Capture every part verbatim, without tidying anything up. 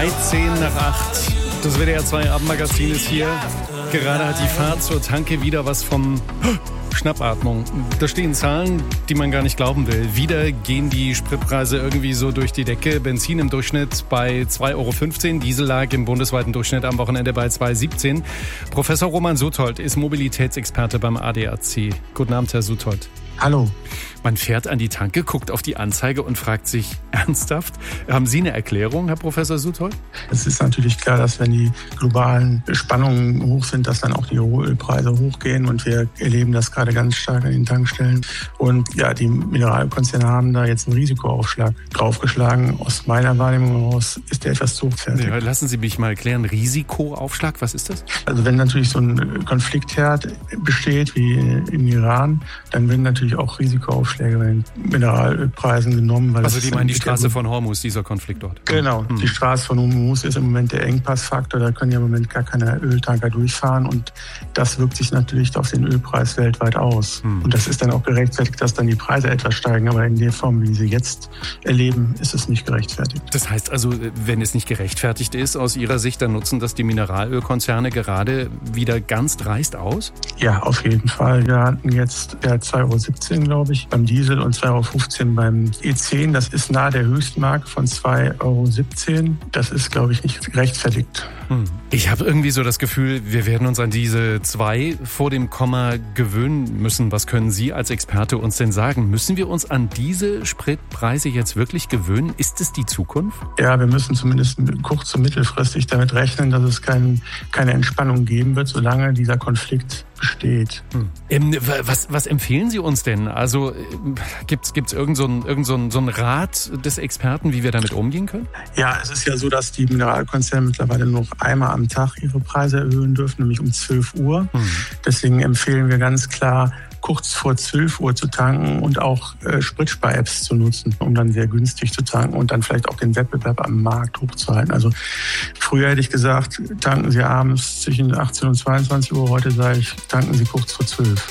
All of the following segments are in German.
dreizehn nach acht. Das W D R zwei Abendmagazin ist hier. Gerade hat die Fahrt zur Tanke wieder was vom Schnappatmung. Da stehen Zahlen, die man gar nicht glauben will. Wieder gehen die Spritpreise irgendwie so durch die Decke. Benzin im Durchschnitt bei zwei Euro fünfzehn. Diesel lag im bundesweiten Durchschnitt am Wochenende bei zwei Euro siebzehn. Professor Roman Suthold ist Mobilitätsexperte beim A D A C. Guten Abend, Herr Suthold. Hallo. Man fährt an die Tanke, guckt auf die Anzeige und fragt sich ernsthaft, haben Sie eine Erklärung, Herr Professor Suthold? Es ist natürlich klar, dass wenn die globalen Spannungen hoch sind, dass dann auch die Ölpreise hochgehen und wir erleben das gerade ganz stark an den Tankstellen. Und ja, die Mineralkonzerne haben da jetzt einen Risikoaufschlag draufgeschlagen. Aus meiner Wahrnehmung heraus ist der etwas zu hochwertig. Ja, lassen Sie mich mal erklären, Risikoaufschlag, was ist das? Also wenn natürlich so ein Konfliktherd besteht wie im Iran, dann werden natürlich auch Risikoaufschläge bei den Mineralölpreisen genommen. Weil also die meinen die Straße von Hormuz, dieser Konflikt dort? Genau, hm. die Straße von Hormuz ist im Moment der Engpassfaktor. Da können ja im Moment gar keine Öltanker durchfahren und das wirkt sich natürlich auf den Ölpreis weltweit aus. Hm. Und das ist dann auch gerechtfertigt, dass dann die Preise etwas steigen. Aber in der Form, wie sie jetzt erleben, ist es nicht gerechtfertigt. Das heißt also, wenn es nicht gerechtfertigt ist, aus Ihrer Sicht, dann nutzen das die Mineralölkonzerne gerade wieder ganz dreist aus? Ja, auf jeden Fall. Wir hatten jetzt ja, zwei Euro siebzehn, glaube ich, beim Diesel und zwei Euro fünfzehn beim E zehn. Das ist nahe der Höchstmarke von zwei Euro siebzehn. Das ist, glaube ich, nicht gerechtfertigt. Hm. Ich habe irgendwie so das Gefühl, wir werden uns an diese zwei vor dem Komma gewöhnen müssen. Was können Sie als Experte uns denn sagen? Müssen wir uns an diese Spritpreise jetzt wirklich gewöhnen? Ist es die Zukunft? Ja, wir müssen zumindest kurz- und mittelfristig damit rechnen, dass es kein, keine Entspannung geben wird, solange dieser Konflikt besteht. Hm. Ähm, was, was empfehlen Sie uns denn? Also gibt es irgend so ein, irgend so ein, so ein Rat des Experten, wie wir damit umgehen können? Ja, es ist ja so, dass die Mineralkonzerne mittlerweile noch einmal am Tag ihre Preise erhöhen dürfen, nämlich um zwölf Uhr. Hm. Deswegen empfehlen wir ganz klar, kurz vor zwölf Uhr zu tanken und auch äh, Spritspar-Apps zu nutzen, um dann sehr günstig zu tanken und dann vielleicht auch den Wettbewerb am Markt hochzuhalten. Also früher hätte ich gesagt, tanken Sie abends zwischen achtzehn und zweiundzwanzig Uhr. Heute sage ich, tanken Sie kurz vor zwölf.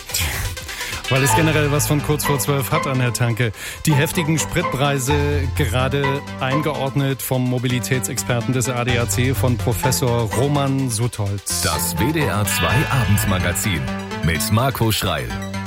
Weil es generell was von kurz vor zwölf hat an der Tanke. Die heftigen Spritpreise gerade eingeordnet vom Mobilitätsexperten des A D A C, von Professor Roman Suthold. Das W D R zwei Abendmagazin mit Marco Schreil.